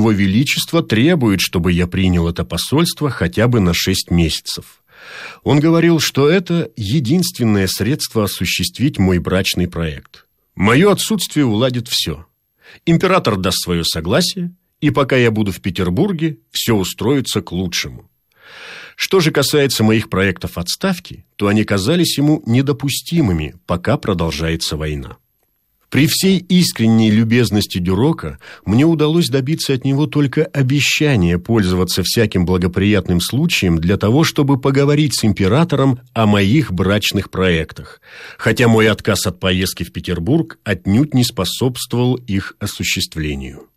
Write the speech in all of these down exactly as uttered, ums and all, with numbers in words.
Его Величество требует, чтобы я принял это посольство хотя бы на шесть месяцев. Он говорил, что это единственное средство осуществить мой брачный проект. Мое отсутствие уладит все. Император даст свое согласие, и пока я буду в Петербурге, все устроится к лучшему. Что же касается моих проектов отставки, то они казались ему недопустимыми, пока продолжается война. При всей искренней любезности Дюрока мне удалось добиться от него только обещания пользоваться всяким благоприятным случаем для того, чтобы поговорить с императором о моих брачных проектах, хотя мой отказ от поездки в Петербург отнюдь не способствовал их осуществлению.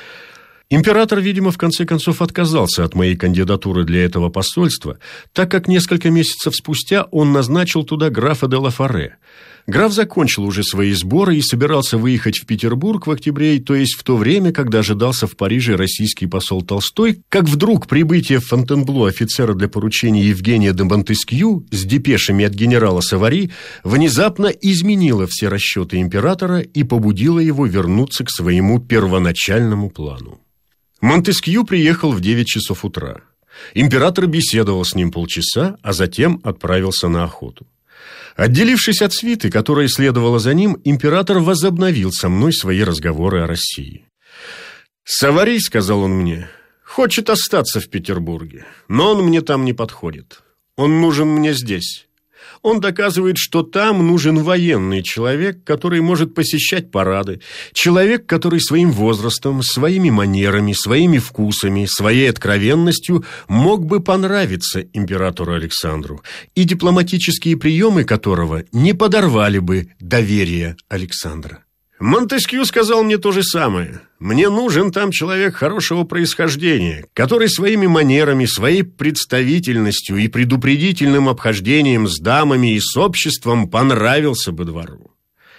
Император, видимо, в конце концов отказался от моей кандидатуры для этого посольства, так как несколько месяцев спустя он назначил туда графа де ла Форе. Граф закончил уже свои сборы и собирался выехать в Петербург в октябре, то есть в то время, когда ожидался в Париже российский посол Толстой, как вдруг прибытие в Фонтенбло офицера для поручения Евгения де Монтескью с депешами от генерала Савари внезапно изменило все расчеты императора и побудило его вернуться к своему первоначальному плану. Монтескью приехал в девять часов утра. Император беседовал с ним полчаса, а затем отправился на охоту. Отделившись от свиты, которая следовала за ним, император возобновил со мной свои разговоры о России. «Савари, — сказал он мне, — хочет остаться в Петербурге, но он мне там не подходит. Он нужен мне здесь. Он доказывает, что там нужен военный человек, который может посещать парады, человек, который своим возрастом, своими манерами, своими вкусами, своей откровенностью мог бы понравиться императору Александру, и дипломатические приемы которого не подорвали бы доверие Александра. Монтескью сказал мне то же самое. Мне нужен там человек хорошего происхождения, который своими манерами, своей представительностью и предупредительным обхождением с дамами и с обществом понравился бы двору.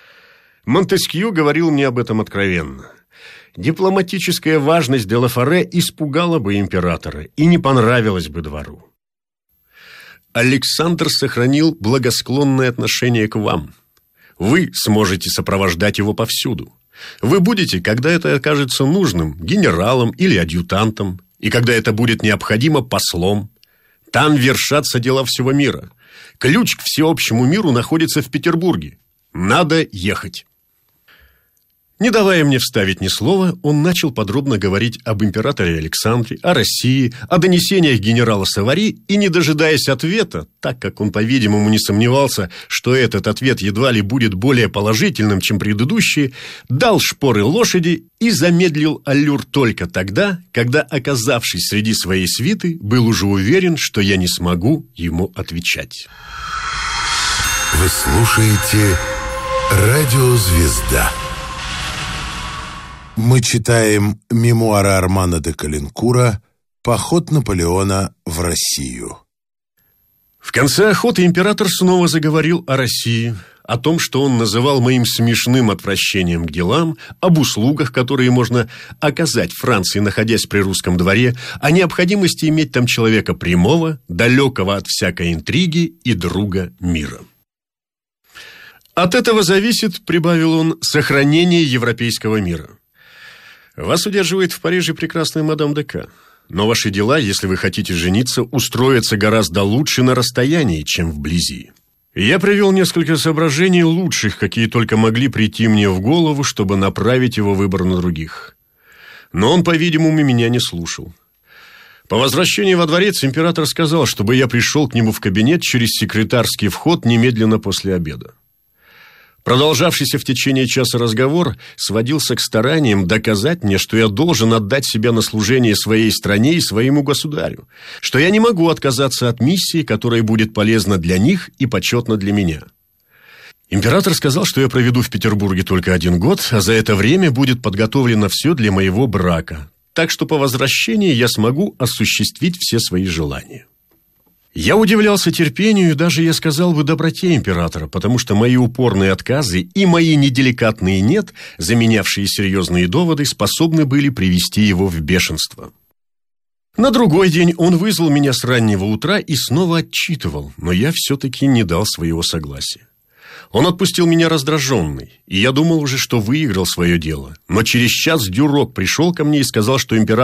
Монтескью говорил мне об этом откровенно. Дипломатическая важность де ла Форе испугала бы императора и не понравилась бы двору. Александр сохранил благосклонное отношение к вам. Вы сможете сопровождать его повсюду. Вы будете, когда это окажется нужным, генералом или адъютантом, и когда это будет необходимо, послом. Там вершатся дела всего мира. Ключ к всеобщему миру находится в Петербурге. Надо ехать». Не давая мне вставить ни слова, он начал подробно говорить об императоре Александре, о России, о донесениях генерала Савари, и, не дожидаясь ответа, так как он, по-видимому, не сомневался, что этот ответ едва ли будет более положительным, чем предыдущие, дал шпоры лошади и замедлил аллюр только тогда, когда, оказавшись среди своей свиты, был уже уверен, что я не смогу ему отвечать. Вы слушаете «Радио Звезда». Мы читаем мемуары Армана де Калинкура «Поход Наполеона в Россию». В конце охоты император снова заговорил о России, о том, что он называл моим смешным отвращением к делам, об услугах, которые можно оказать Франции, находясь при русском дворе, о необходимости иметь там человека прямого, далекого от всякой интриги и друга мира. «От этого зависит, — прибавил он, — сохранение европейского мира. Вас удерживает в Париже прекрасная мадам де К. Но ваши дела, если вы хотите жениться, устроятся гораздо лучше на расстоянии, чем вблизи. Я привел несколько соображений лучших, какие только могли прийти мне в голову, чтобы направить его выбор на других. Но он, по-видимому, меня не слушал. По возвращении во дворец император сказал, чтобы я пришел к нему в кабинет через секретарский вход немедленно после обеда. Продолжавшийся в течение часа разговор сводился к стараниям доказать мне, что я должен отдать себя на служение своей стране и своему государю, что я не могу отказаться от миссии, которая будет полезна для них и почетна для меня. Император сказал, что я проведу в Петербурге только один год, а за это время будет подготовлено все для моего брака, так что по возвращении я смогу осуществить все свои желания. Я удивлялся терпению и даже, я сказал бы, доброте императора, потому что мои упорные отказы и мои неделикатные «нет», заменявшие серьезные доводы, способны были привести его в бешенство. На другой день он вызвал меня с раннего утра и снова отчитывал, но я все-таки не дал своего согласия. Он отпустил меня раздраженный, и я думал уже, что выиграл свое дело. Но через час Дюрок пришел ко мне и сказал, что император